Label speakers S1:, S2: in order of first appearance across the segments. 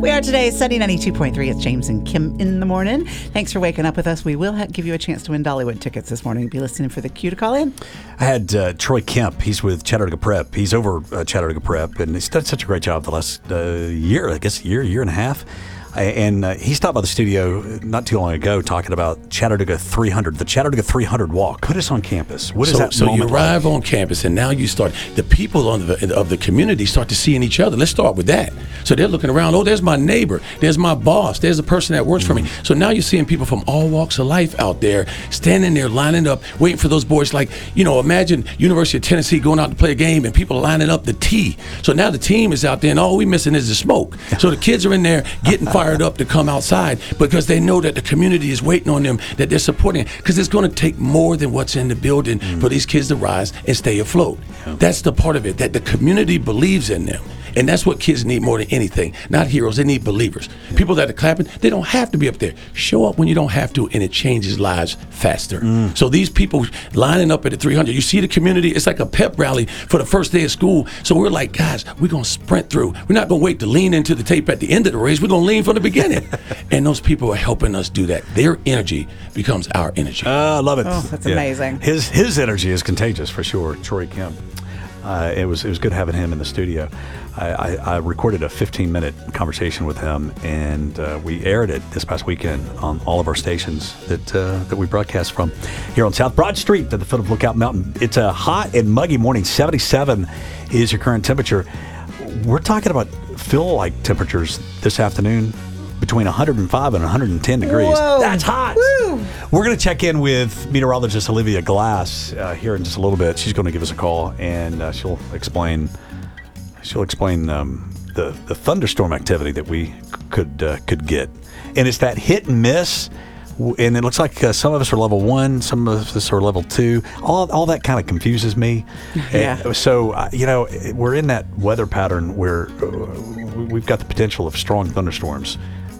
S1: We are today Sunny 92.3. It's James and Kim in the morning. Thanks for waking up with us. We will give you a chance to win Dollywood tickets this morning. Be listening for the cue to call in.
S2: I had Troy Kemp. He's with Chattanooga Prep. He's over Chattanooga Prep, and he's done such a great job the last year and a half. And he stopped by the studio not too long ago talking about Chattanooga 300, the Chattanooga 300 walk. Put us on campus. What is that
S3: So
S2: moment
S3: you arrive
S2: like?
S3: on campus, and now you start, the people of the community start to seeing each other. Let's start with that. So they're looking around, oh, there's my neighbor, there's my boss, there's the person that works for me. So now you're seeing people from all walks of life out there, standing there, lining up, waiting for those boys. Like, imagine University of Tennessee going out to play a game and people lining up the tee. So now the team is out there, and all we missing is the smoke. So the kids are in there getting fired up to come outside because they know that the community is waiting on them, that they're supporting, because it's going to take more than what's in the building for these kids to rise and stay afloat. That's the part of it, that the community believes in them. And that's what kids need more than anything. Not heroes, they need believers. People that are clapping, they don't have to be up there. Show up when you don't have to, and it changes lives faster. So these people lining up at the 300, you see the community, it's like a pep rally for the first day of school. So we're like, guys, we're going to sprint through. We're not going to wait to lean into the tape at the end of the race. We're going to lean from the beginning. And those people are helping us do that. Their energy becomes our energy.
S2: I love it.
S1: Oh, that's amazing.
S2: His energy is contagious for sure. Troy Kemp. It was good having him in the studio. I recorded a 15-minute conversation with him, and we aired it this past weekend on all of our stations that we broadcast from here on South Broad Street at the foot of Lookout Mountain. It's a hot and muggy morning. 77 is your current temperature. We're talking about feel-like temperatures this afternoon between 105 and 110 degrees.
S1: Whoa.
S2: That's hot. Woo. We're going to check in with meteorologist Olivia Glass here in just a little bit. She's going to give us a call, and she'll explain the thunderstorm activity that we could get. And it's that hit and miss. And it looks like some of us are level 1, some of us are level 2. All that kind of confuses me.
S1: Yeah.
S2: So, we're in that weather pattern where we've got the potential of strong thunderstorms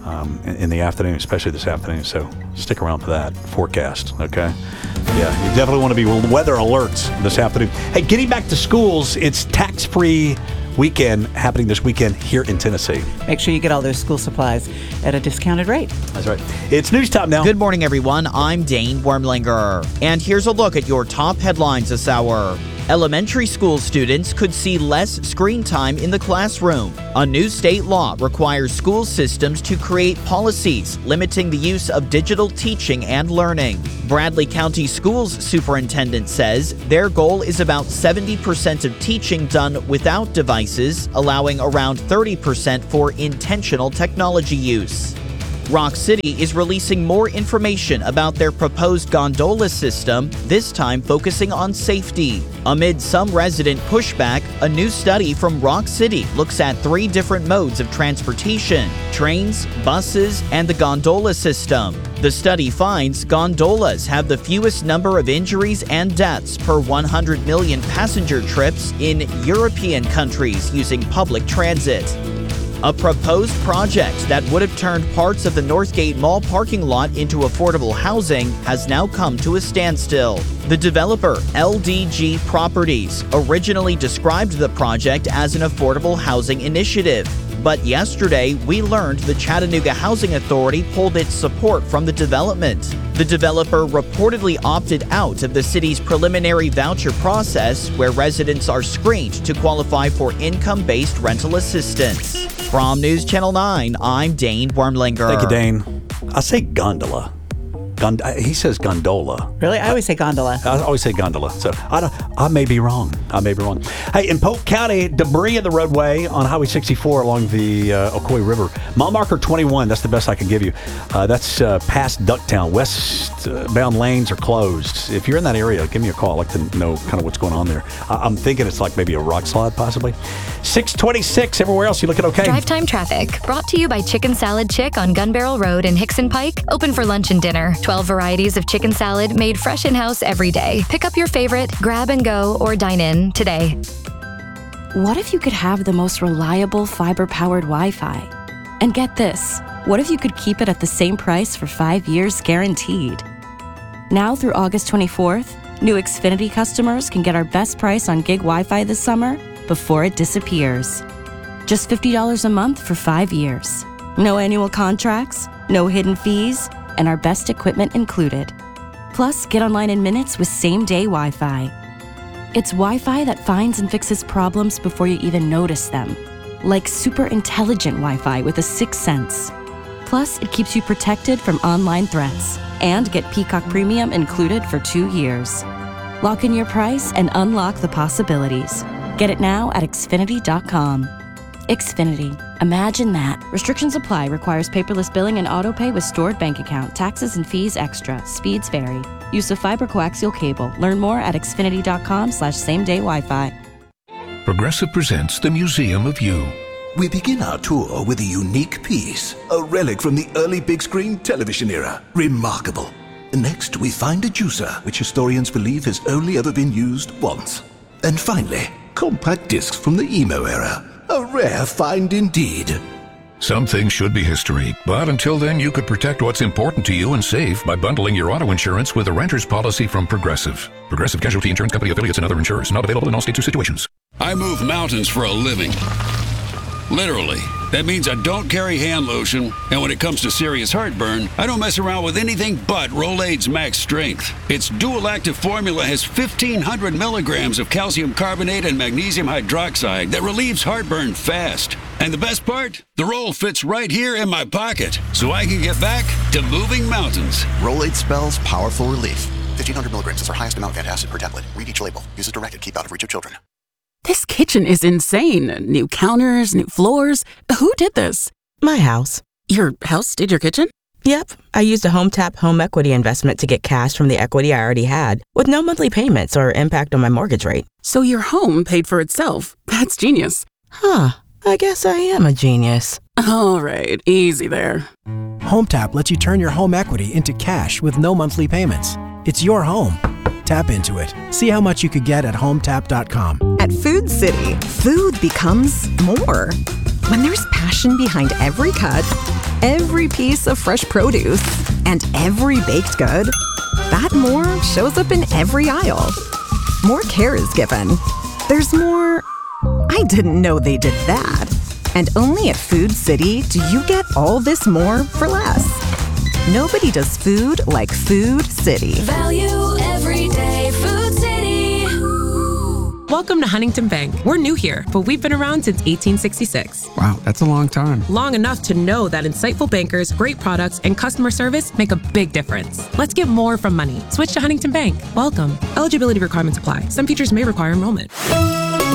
S2: in the afternoon, especially this afternoon. So stick around for that forecast, okay? Yeah, you definitely want to be weather alerts this afternoon. Hey, getting back to schools, it's tax-free weekend happening this weekend here in Tennessee.
S1: Make sure you get all those school supplies at a discounted rate.
S2: That's right. It's news time now.
S4: Good morning, everyone. I'm Dane Wormlinger. And here's a look at your top headlines this hour. Elementary school students could see less screen time in the classroom. A new state law requires school systems to create policies limiting the use of digital teaching and learning. Bradley County Schools superintendent says their goal is about 70% of teaching done without devices, allowing around 30% for intentional technology use. Rock City is releasing more information about their proposed gondola system, this time focusing on safety. Amid some resident pushback, a new study from Rock City looks at 3 different modes of transportation: trains, buses, and the gondola system. The study finds gondolas have the fewest number of injuries and deaths per 100 million passenger trips in European countries using public transit. A proposed project that would have turned parts of the Northgate Mall parking lot into affordable housing has now come to a standstill. The developer, LDG Properties, originally described the project as an affordable housing initiative. But yesterday, we learned the Chattanooga Housing Authority pulled its support from the development. The developer reportedly opted out of the city's preliminary voucher process, where residents are screened to qualify for income-based rental assistance. From News Channel 9, I'm Dane Wormlinger.
S2: Thank you, Dane. I say gondola. He says gondola.
S1: Really? I always say gondola.
S2: I always say gondola. So I may be wrong. Hey, in Polk County, debris in the roadway on Highway 64 along the Ocoee River. Mile marker 21. That's the best I can give you. That's past Ducktown. Westbound lanes are closed. If you're in that area, give me a call. I'd like to know kind of what's going on there. I'm thinking it's like maybe a rock slide, possibly. 626. Everywhere else, you looking okay?
S5: Drive time traffic brought to you by Chicken Salad Chick on Gun Barrel Road in Hickson Pike. Open for lunch and dinner. 12 varieties of chicken salad made fresh in-house every day. Pick up your favorite, grab and go, or dine in today.
S6: What if you could have the most reliable fiber-powered Wi-Fi? And get this, what if you could keep it at the same price for 5 years guaranteed? Now through August 24th, new Xfinity customers can get our best price on gig Wi-Fi this summer before it disappears. Just $50 a month for 5 years. No annual contracts, no hidden fees, and our best equipment included. Plus, get online in minutes with same-day Wi-Fi. It's Wi-Fi that finds and fixes problems before you even notice them. Like super intelligent Wi-Fi with a sixth sense. Plus, it keeps you protected from online threats. And get Peacock Premium included for 2 years. Lock in your price and unlock the possibilities. Get it now at Xfinity.com. Xfinity. Imagine that. Restrictions apply. Requires paperless billing and autopay with stored bank account. Taxes and fees extra. Speeds vary. Use of fiber coaxial cable. Learn more at Xfinity.com/same-day Wi-Fi.
S7: Progressive presents the Museum of You.
S8: We begin our tour with a unique piece, a relic from the early big screen television era. Remarkable. Next, we find a juicer, which historians believe has only ever been used once. And finally, compact discs from the emo era. A rare find indeed.
S7: Some things should be history, but until then you could protect what's important to you and save by bundling your auto insurance with a renter's policy from Progressive. Progressive Casualty Insurance Company affiliates and other insurers. Not available in all states or situations.
S9: I move mountains for a living. Literally. That means I don't carry hand lotion, and when it comes to serious heartburn, I don't mess around with anything but Rolaids Max Strength. Its dual-active formula has 1,500 milligrams of calcium carbonate and magnesium hydroxide that relieves heartburn fast. And the best part? The roll fits right here in my pocket, so I can get back to moving mountains.
S10: Rolaids spells powerful relief. 1,500 milligrams is our highest amount of antacid per tablet. Read each label. Use as directed. Keep out of reach of children.
S11: This kitchen is insane. New counters, new floors. Who did this?
S12: My house.
S11: Your house did your kitchen?
S12: Yep. I used a HomeTap home equity investment to get cash from the equity I already had, with no monthly payments or impact on my mortgage rate.
S11: So your home paid for itself. That's genius.
S12: Huh. I guess I am a genius.
S11: All right. Easy there.
S13: HomeTap lets you turn your home equity into cash with no monthly payments. It's your home. Tap into it. See how much you could get at HomeTap.com.
S14: At Food City, food becomes more. When there's passion behind every cut, every piece of fresh produce, and every baked good, that more shows up in every aisle. More care is given. There's more, I didn't know they did that. And only at Food City do you get all this more for less. Nobody does food like Food City.
S15: Value every day, Food City.
S16: Welcome to Huntington Bank. We're new here, but we've been around since 1866.
S17: Wow, that's a long time.
S16: Long enough to know that insightful bankers, great products, and customer service make a big difference. Let's get more from money. Switch to Huntington Bank. Welcome. Eligibility requirements apply. Some features may require enrollment.